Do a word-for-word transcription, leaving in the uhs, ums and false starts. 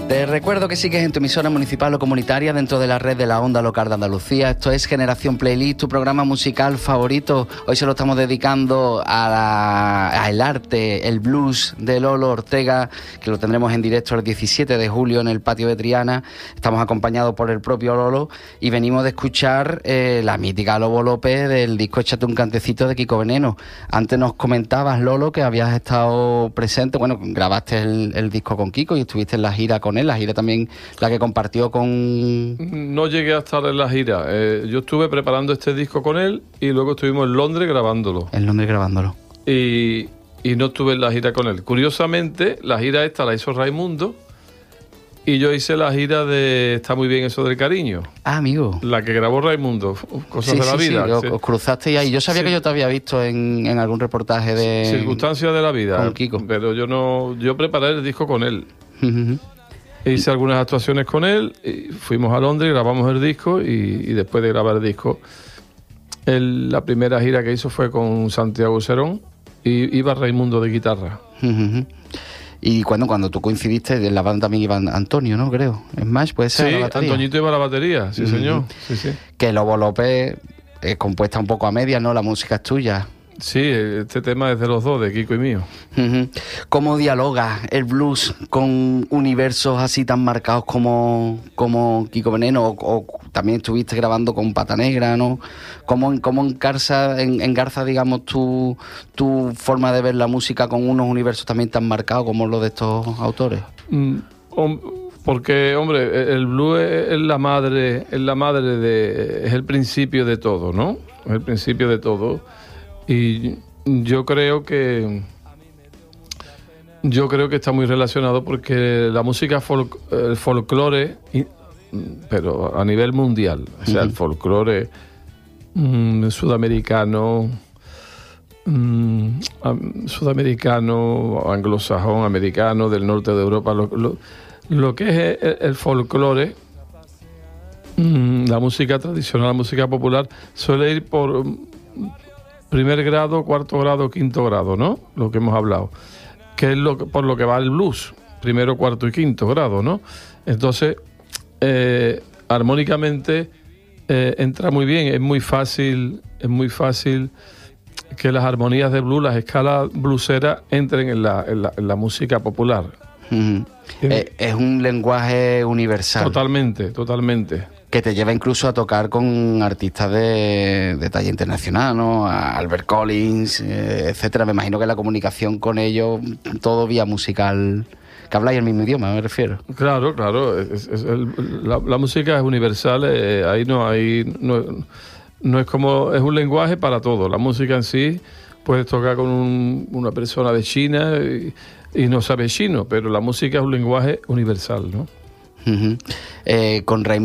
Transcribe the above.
Te recuerdo que sigues en tu emisora municipal o comunitaria dentro de la red de la Onda Local de Andalucía. Esto es Generación Playlist, tu programa musical favorito. Hoy se lo estamos dedicando a la, a el arte, el blues de Lolo Ortega, que lo tendremos en directo el diecisiete de julio en el patio de Triana. Estamos acompañados por el propio Lolo y venimos de escuchar eh, la mítica Lobo López del disco Échate un cantecito de Kiko Veneno. Antes nos comentabas, Lolo, que habías estado presente, bueno, grabaste el, el disco con Kiko y estuviste en la gira con él, la gira también la que compartió con... No llegué a estar en la gira, eh, yo estuve preparando este disco con él y luego estuvimos en Londres grabándolo. En Londres grabándolo. Y, y no estuve en la gira con él. Curiosamente, la gira esta la hizo Raimundo y yo hice la gira de Está muy bien eso del cariño. Ah, amigo. La que grabó Raimundo, Cosas sí, de la sí, vida. Sí, os, sí. os cruzasteis ahí. Yo sabía Sí. que yo te había visto en, en algún reportaje de... Circunstancias de la vida. Con Kiko. Pero yo no, yo preparé el disco con él. Hice algunas actuaciones con él, y fuimos a Londres, grabamos el disco y, y después de grabar el disco, el, la primera gira que hizo fue con Santiago Serón y iba Raimundo de guitarra. Y cuando, cuando tú coincidiste, en la banda también iba Antonio, ¿no? Creo. Smash, puede ser. Sí, la batería. Antoñito iba a la batería, sí, uh-huh. señor. Sí, sí. Que Lobo López es compuesta un poco a medias, ¿no? La música es tuya. Sí, este tema es de los dos, de Kiko y mío. Uh-huh. ¿Cómo dialoga el blues con universos así tan marcados como, como Kiko Veneno? O, o también estuviste grabando con Pata Negra, ¿no? ¿Cómo, cómo engarza, en, engarza, digamos, tu, tu forma de ver la música con unos universos también tan marcados como los de estos autores? Mm, om- porque, hombre, el blues es la madre, es la madre de, es el principio de todo, ¿no? Es el principio de todo. Y yo creo que yo creo que está muy relacionado porque la música folk, el folclore, pero a nivel mundial, o sea, uh-huh. el folclore mmm, sudamericano, mmm, sudamericano, anglosajón, americano, del norte de Europa, lo, lo, lo que es el, el folclore, mmm, la música tradicional, la música popular, suele ir por primer grado, cuarto grado, quinto grado, ¿no? Lo que hemos hablado. Que es lo que, por lo que va el blues. Primero, cuarto y quinto grado, ¿no? Entonces, eh, armónicamente eh, entra muy bien. Es muy fácil, es muy fácil que las armonías de blues, las escalas blueseras, entren en la, en la, en la música popular. Uh-huh. Eh, es un lenguaje universal. Totalmente, totalmente. Que te lleva incluso a tocar con artistas de, de talla internacional, ¿no? A Albert Collins, eh, etcétera. Me imagino que la comunicación con ellos, todo vía musical, que habláis el mismo idioma, me refiero. Claro, claro. Es, es el, la, la música es universal, eh, ahí no hay... No, no es como... Es un lenguaje para todo. La música en sí, puedes tocar con un, una persona de China y, y no sabe chino, pero la música es un lenguaje universal, ¿no? Uh-huh. Eh, con Raimundo